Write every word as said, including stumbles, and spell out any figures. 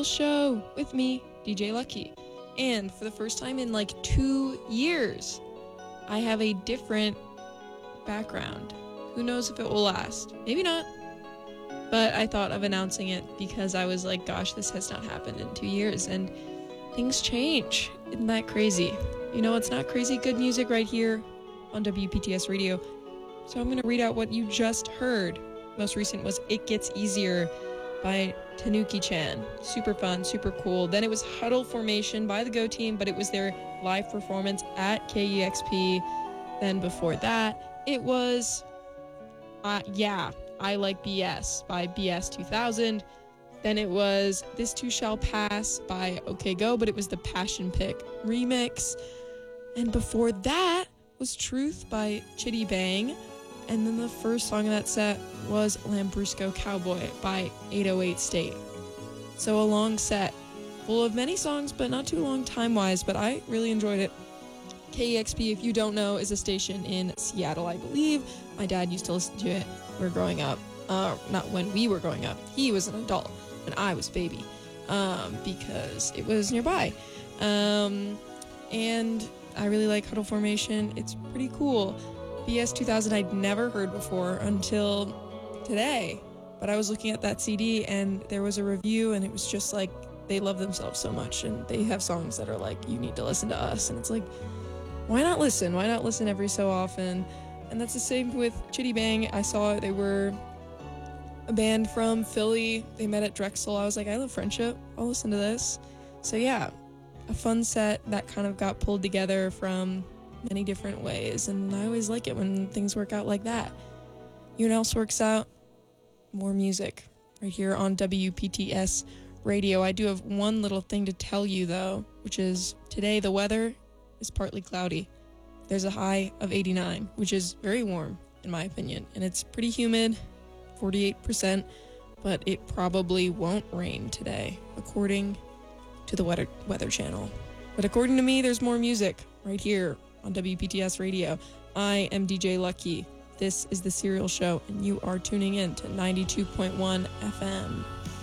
Serial Show with me, D J Lucky. And for the first time in like two years, I have a different background. Who knows if it will last? Maybe not. But I thought of announcing it because I was like, gosh, this has not happened in two years. And things change. Isn't that crazy? You know, it's not crazy good music right here on W P T S Radio. So I'm going to read out what you just heard. Most recent was It Gets Easier by Tanuki-chan. Super fun, super cool. Then it was Huddle Formation by the Go Team, but it was their live performance at K E X P. Then before that, it was, uh, yeah, I Like B S by B S two thousand. Then it was This Too Shall Pass by OK Go, but it was the Passion Pick remix. And before that was Truth by Chitty Bang. And then the first song in that set was Lambrusco Cowboy by eight oh eight State. So a long set, full of many songs, but not too long time-wise, but I really enjoyed it. K E X P, if you don't know, is a station in Seattle, I believe. My dad used to listen to it when we were growing up. Uh, not when we were growing up. He was an adult when I was a baby, um, because it was nearby. Um, and I really like Huddle Formation. It's pretty cool. B S two thousand I'd never heard before until today, but I was looking at that C D and there was a review and it was just like, they love themselves so much and they have songs that are like, you need to listen to us, and it's like, why not listen? Why not listen every so often? And that's the same with Chitty Bang. I saw they were a band from Philly. They met at Drexel. I was like, I love Friendship. I'll listen to this. So yeah, a fun set that kind of got pulled together from many different ways, and I always like it when things work out like that. You know what else works out? More music right here on W P T S Radio. I do have one little thing to tell you though, which is today the weather is partly cloudy. There's a high of eighty-nine, which is very warm in my opinion, and it's pretty humid, forty-eight percent, but it probably won't rain today according to the weather weather channel. But according to me, there's more music right here on W P T S Radio. I am D J Lucky. This is The Serial Show, and you are tuning in to ninety-two point one F M.